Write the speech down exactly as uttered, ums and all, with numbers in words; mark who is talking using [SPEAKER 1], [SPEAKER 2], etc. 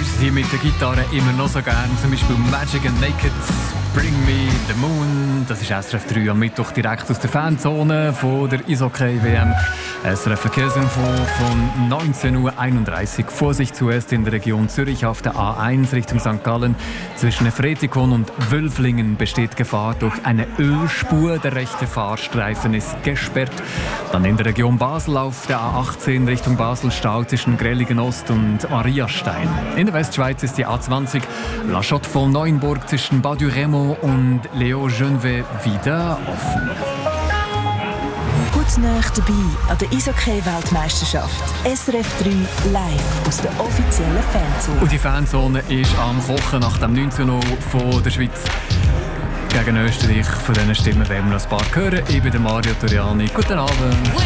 [SPEAKER 1] ist sie mit der Gitarre immer noch so gern. Zum Beispiel Magic and Naked, Bring Me the Moon. Das ist S R F drei am Mittwoch direkt aus der Fanzone von der Eishockey-W M. S R F Verkehrsinfo von neunzehn Uhr einunddreißig. Vorsicht zuerst in der Region Zürich auf der A eins Richtung Sankt Gallen. Zwischen Fretikon und Wölflingen besteht Gefahr durch eine Ölspur. Der rechte Fahrstreifen ist gesperrt. Dann in der Region Basel auf der A achtzehn Richtung Basel-Stau zwischen Grelligen Ost und Mariastein. In der Westschweiz ist die A zwanzig La Chaux-de-Fonds-Neuenburg zwischen Bas-du-Remo und Léo-Genvet wieder offen.
[SPEAKER 2] Gut nah dabei an der Eishockey-Weltmeisterschaft. S R F drei live aus der offiziellen Fanzone.
[SPEAKER 1] Und die Fanzone ist am Kochen nach dem neunzehn Uhr von der Schweiz gegen Österreich. Von diesen Stimmen werden wir noch ein paar hören. Ich bin der Mario Toriani. Guten Abend.